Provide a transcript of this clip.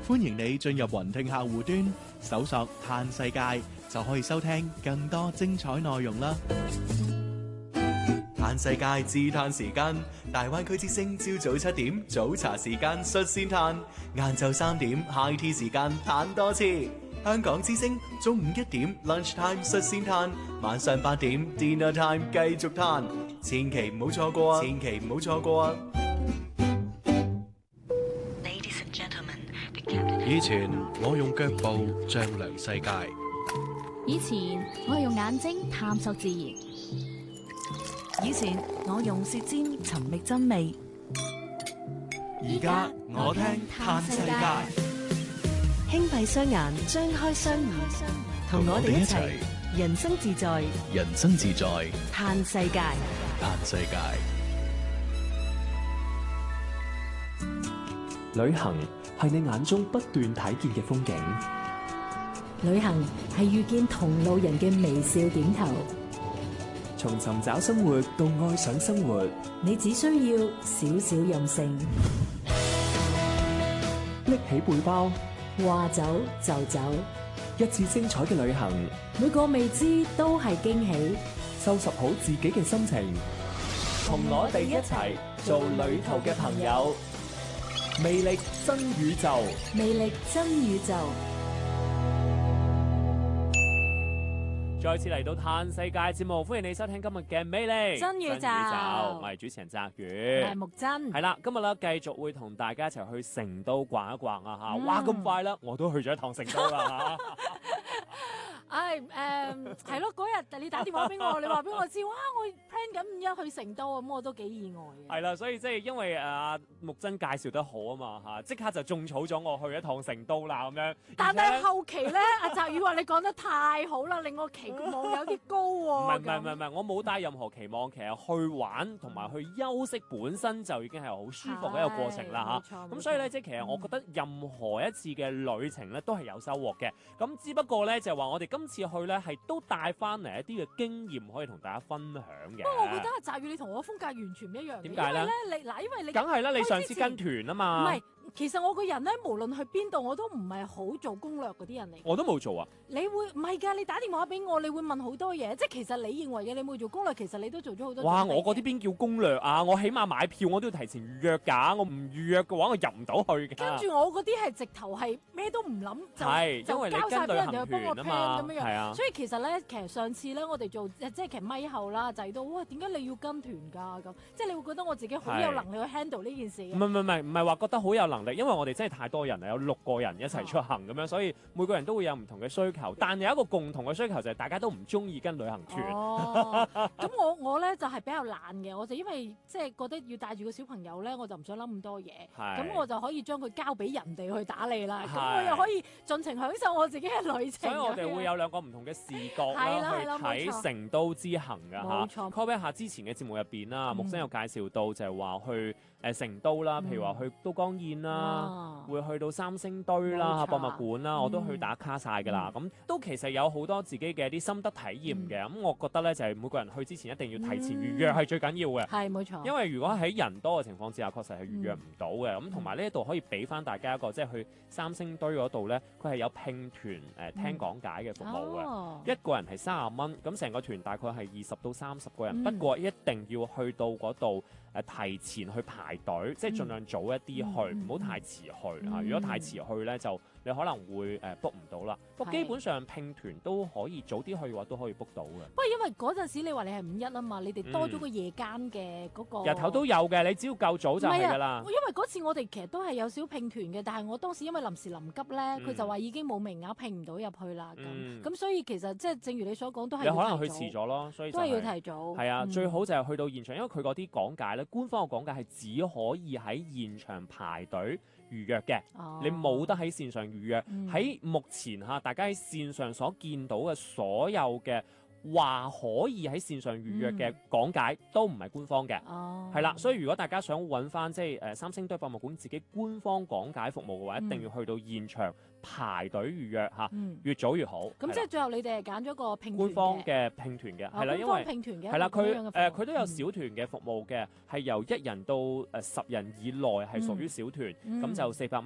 歡迎你進入雲聽客戶端，搜索嘆世界，就可以收聽更多精彩內容啦。嘆世界自嘆時間，大灣區之聲朝早7點早茶時間率先嘆，晏晝3點 high tea 時間嘆多次。香港之聲中午1點 lunch time 率先嘆，晚上8點 dinner time 繼續嘆，千祈唔好錯過啊！千祈唔好錯過啊！ 以前我用腳步丈量世界， 以前我用眼睛探索自然， 以前我用舌尖尋覓真味， 而家我聽嘆世界。 輕閉雙眼，張開雙耳，同我哋一齊人生自在， 人生自在， 嘆世界， 嘆世界。 旅行係你眼中不斷睇見嘅風景， 旅行係遇見同路人嘅微笑點頭。 從尋找生活到愛上生活， 你只需要少少任性， 拎起背包， 話走就走， 一次精彩嘅旅行， 每個未知都係驚喜。 收拾好自己嘅心情，同我哋一齊做旅途嘅朋友。魅力真宇宙， 魅力真宇宙。 再次嚟到嘆世界節目，歡迎你收聽今日嘅魅力真宇宙， 我係主持人澤宇， 我係木真。 係啦，今日咧繼續會同大家一齊去成都逛一逛啊嚇！哇，咁快啦，我都去咗一趟成都啦嚇。 係咯，嗰日你打電話俾我，你話俾我知，哇！我 plan 緊5日去成都，咁我都幾意外嘅。 係啦，所以即係因為木真介紹得好啊嘛嚇，即刻就種草咗我去一趟成都啦咁樣。 但係後期咧，阿澤宇話你講得太好啦，令我期望有啲高喎。 唔係，我冇帶任何期望，其實去玩同埋去休息本身就已經係好舒服嘅一個過程啦嚇。咁所以咧，即係其實我覺得任何一次嘅旅程咧都係有收穫嘅。咁只不過咧就係話我哋今次去咧係都帶翻嚟一啲嘅經驗可以同大家分享嘅。 不過我覺得阿澤宇你同我風格完全唔一樣。 點解咧？ 因為你梗係啦，你上次跟團啊嘛。 唔係，其實我個人咧，無論去邊度我都唔係好做攻略嗰啲人嚟。 我都冇做啊。 你會唔係㗎？你打電話俾我，你會問好多嘢。即係其實你認為嘅你冇做攻略，其實你都做咗好多。 哇！我嗰啲邊叫攻略啊？我起碼買票我都要提前預約㗎。我唔預約嘅話，我入唔到去㗎。 跟住我嗰啲係直頭係咩都唔諗就交晒俾人哋去幫我 plan 咁樣。係啊。所以其實咧，其實上次咧，我哋做即係其實咪後啦，就係到哇點解你要跟團㗎咁？即係你會覺得我自己好有能力去 handle 呢件事。唔係話覺得好有能力，因為我哋真係太多人啦，有6個人一齊出行咁樣，所以每個人都會有唔同嘅需求。但有一個共同嘅需求就係大家都唔中意跟旅行團。 咁我咧就係比較懶嘅，我就因為即係覺得要帶住個小朋友咧，我就唔想諗咁多嘢。咁我就可以將佢交俾人哋去打理啦。咁我又可以盡情享受我自己嘅旅程。 所以我哋會有2個唔同嘅視角去睇成都之行㗎嚇。冇錯。call 一下之前嘅節目入邊啦，木生有介紹到就係話去成都啦，譬如話去都江堰啦，會去到三星堆啦、博物館啦，我都去打卡晒㗎啦。咁都其實有好多自己嘅一啲心得體驗嘅。咁我覺得咧就係每個人去之前一定要提前預約係最緊要嘅。 係冇錯。因為如果喺人多嘅情況之下，確實係預約唔到嘅。咁同埋呢一度可以俾翻大家一個即係去三星堆嗰度咧，佢係有拼團聽講解嘅服務嘅。一個人係30蚊，咁成個團大概係20到30個人。不過一定要去到嗰度提前去排隊，即係盡量早一啲去，唔好太遲去嚇。如果太遲去咧，就你可能會book 唔到啦。不過基本上拼團都可以早啲去嘅話，都可以 book 到嘅。 不過因為嗰陣時你話你係5一啊嘛，你哋多咗個夜間嘅嗰個。 日頭都有嘅，你只要夠早就係㗎啦。 因為嗰次我哋其實都係有少拼團嘅，但係我當時因為臨時臨急咧，佢就話已經冇名額拼唔到入去啦。咁所以其實即係正如你所講，都係你可能去遲咗咯，所以都係要提早。 係啊，最好就係去到現場，因為佢嗰啲講解咧，官方嘅講解係只可以喺現場排隊預約嘅，你冇得喺線上預約。喺目前大家喺線上所見到嘅所有嘅話可以喺線上預約嘅講解都唔係官方嘅，係啦。所以如果大家想揾翻即係三星堆博物館自己官方講解服務嘅話，一定要去到現場排隊預約嚇，越早越好。咁即係最後你哋係揀咗個拼團官方嘅拼團嘅，係啦，因為拼團嘅係啦，佢都有小團嘅服務嘅，係由1人到10人以內係屬於小團，咁就400蚊。